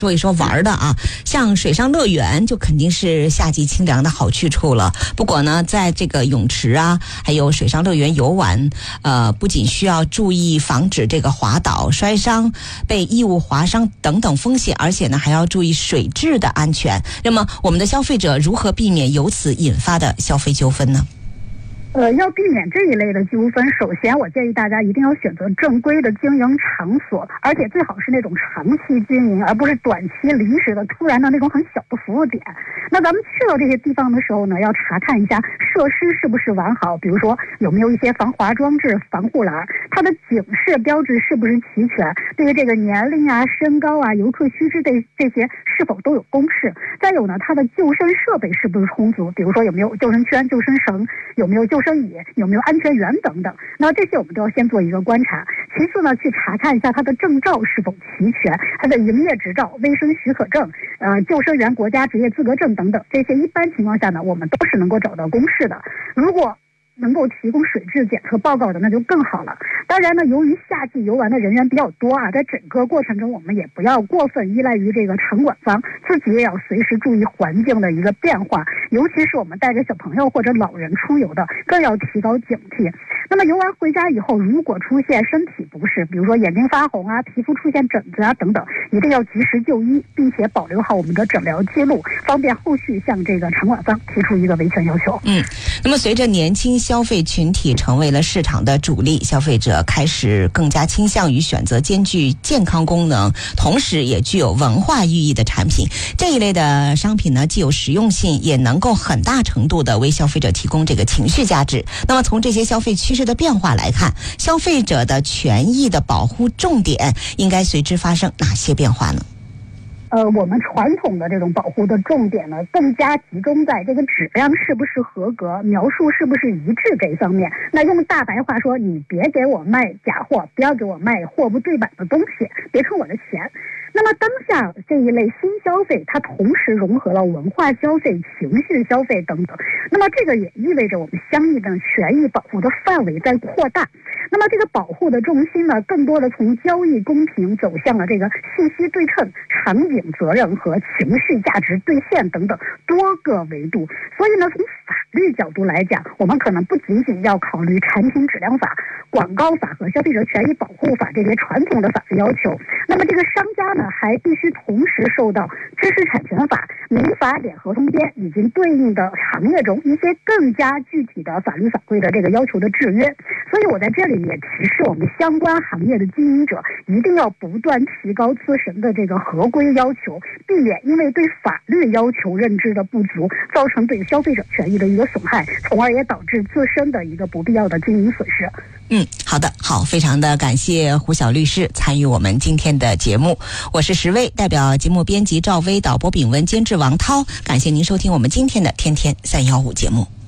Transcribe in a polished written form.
说一说玩的啊，像水上乐园就肯定是夏季清凉的好去处了。不过呢，在这个泳池啊，还有水上乐园游玩，不仅需要注意防止这个滑倒、摔伤、被异物划伤等等风险，而且呢还要注意水质的安全。那么，我们的消费者如何避免由此引发的消费纠纷呢？ 要避免这一类的纠纷，首先我建议大家一定要选择正规的经营场所，而且最好是那种长期经营，而不是短期临时的突然的那种很小的服务点。那咱们去到这些地方的时候呢，要查看一下设施是不是完好，比如说有没有一些防滑装置、防护栏，它的警示标志是不是齐全，对于这个年龄啊、身高啊、游客须知这些是否都有公示。再有呢，它的救生设备是不是充足，比如说有没有救生圈、救生绳，有没有救生椅，有没有安全员等等。那这些我们都要先做一个观察。其次呢，去查看一下它的证照是否齐全，它的营业执照、卫生许可证、救生员国家职业资格证等等，这些一般情况下呢，我们都是能够找到公示的。如果能够提供水质检测报告的，那就更好了。当然呢，由于夏季游玩的人员比较多啊，在整个过程中我们也不要过分依赖于这个场馆方，自己也要随时注意环境的一个变化，尤其是我们带着小朋友或者老人出游的，更要提高警惕。那么游玩回家以后，如果出现身体不适，比如说眼睛发红啊、皮肤出现疹子啊等等，一定要及时就医，并且保留好我们的诊疗记录，方便后续向这个场馆方提出一个维权要求。 那么随着年轻消费群体成为了市场的主力，消费者开始更加倾向于选择兼具健康功能，同时也具有文化寓意的产品。这一类的商品呢，既有实用性，也能够很大程度的为消费者提供这个情绪价值。那么从这些消费趋势的变化来看，消费者的权益的保护重点应该随之发生哪些变化呢？ 我们传统的这种保护的重点呢，更加集中在这个质量是不是合格、描述是不是一致这一方面。那用大白话说，你别给我卖假货，不要给我卖货不对版的东西，别坑我的钱。那么当下这一类新消费，它同时融合了文化消费、情绪消费等等。那么这个也意味着我们相应的权益保护的范围在扩大。那么这个保护的重心呢，更多的从交易公平走向了这个信息对称、场景责任和情绪价值兑现等等多个维度。所以呢，从法律角度来讲，我们可能不仅仅要考虑产品质量法、广告法和消费者权益保护法这些传统的法律要求，那么这个商家呢，还必须同时受到知识产权法、民法典合同编以及对应的行业中一些更加具体的法律法规的这个要求的制约。所以我在这里也提示我们相关行业的经营者，一定要不断提高自身的这个合规要求，避免因为对法律要求认知的不足，造成对消费者权益的一个损害，从而也导致自身的一个不必要的经营损失。 好的，非常的感谢胡晓律师参与我们今天的节目。我是石薇，代表节目编辑赵薇、导播炳文、监制王涛，感谢您收听我们今天的天天315节目。